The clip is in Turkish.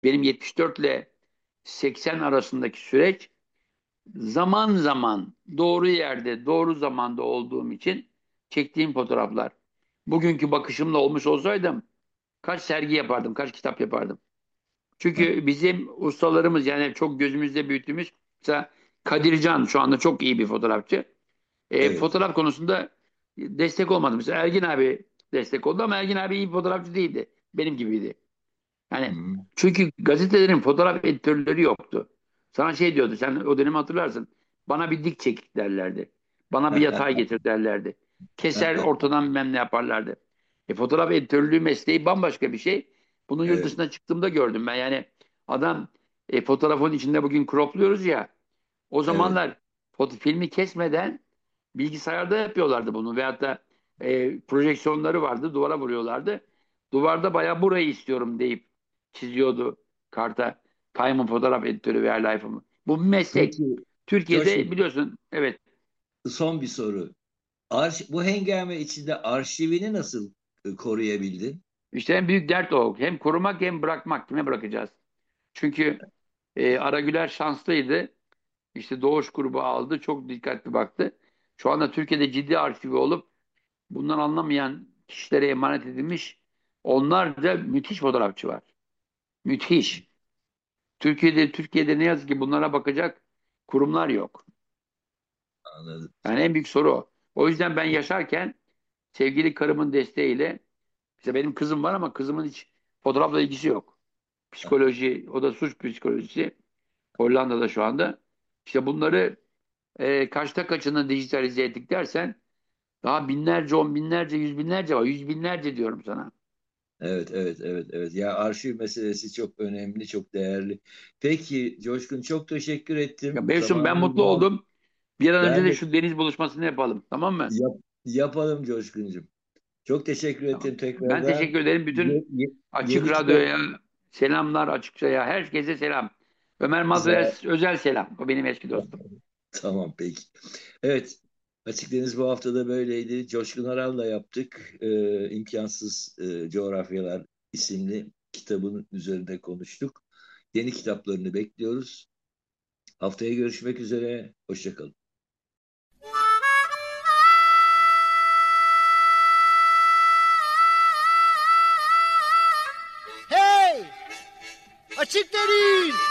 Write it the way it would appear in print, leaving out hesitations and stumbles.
benim 74 ile 80 arasındaki süreç zaman zaman doğru yerde, doğru zamanda olduğum için çektiğim fotoğraflar. Bugünkü bakışımla olmuş olsaydım kaç sergi yapardım, kaç kitap yapardım. Çünkü bizim ustalarımız yani çok gözümüzde büyüttüğümüz mesela Kadircan şu anda çok iyi bir fotoğrafçı. Evet. Fotoğraf konusunda destek olmadı. Mesela Ergin abi destek oldu ama Ergin abi iyi bir fotoğrafçı değildi. Benim gibiydi. Hı Yani hı. çünkü gazetelerin fotoğraf editörleri yoktu. Sana şey diyordu, sen o dönemi hatırlarsın. Bana bir dik çekik derlerdi. Bana bir yatay getir derlerdi. Keser ortadan bilmem ne yaparlardı. Fotoğraf editörlüğü mesleği bambaşka bir şey. Bunu yurt Evet. dışına çıktığımda gördüm ben. Yani adam fotoğrafın içinde bugün cropluyoruz ya. O Evet. zamanlar filmi kesmeden bilgisayarda yapıyorlardı bunu. Veyahut da projeksiyonları vardı, duvara vuruyorlardı. Duvarda bayağı burayı istiyorum deyip çiziyordu karta. Time'ın fotoğraf editörü veya Life'ımı. Bu bir meslek. Peki Türkiye'de Coşkun, biliyorsun, evet. son bir soru. Bu hengame içinde arşivini nasıl koruyabildin? İşte en büyük dert o. Hem korumak hem bırakmak. Kime bırakacağız? Çünkü Aragüler şanslıydı. İşte Doğuş grubu aldı. Çok dikkatli baktı. Şu anda Türkiye'de ciddi arşivi olup bundan anlamayan kişilere emanet edilmiş onlarca müthiş fotoğrafçı var. Müthiş. Türkiye'de ne yazık ki bunlara bakacak kurumlar yok. Anladım. Yani en büyük soru o. O yüzden ben yaşarken sevgili karımın desteğiyle işte benim kızım var ama kızımın hiç fotoğrafla ilgisi yok. Psikoloji, o da suç psikolojisi. Hollanda'da şu anda. İşte bunları kaçta kaçını dijitalize ettik dersen daha binlerce, on binlerce, yüz binlerce var. Yüz binlerce diyorum sana. Evet, evet, evet, evet. Ya arşiv meselesi çok önemli, çok değerli. Peki Coşkun, çok teşekkür Ya ettim. Mevsim, ben mutlu Zamanında oldum. Bir an önce ben de de şu deniz buluşmasını yapalım. Tamam mı? yapalım Coşkuncuğum. Çok teşekkür Tamam. ettim Ben tekrardan. teşekkür ederim. Bütün Açık Yeni kitap Radyo'ya selamlar, Açıkça ya. Herkese selam. Ömer Madra'ya güzel. özel selam. O benim eski dostum. Tamam peki. Evet. Açık Deniz bu hafta da böyleydi. Coşkun Aral'la yaptık. İmkansız Coğrafyalar isimli kitabın üzerinde konuştuk. Yeni kitaplarını bekliyoruz. Haftaya görüşmek üzere. Hoşça kalın. Hey! Açık deniz!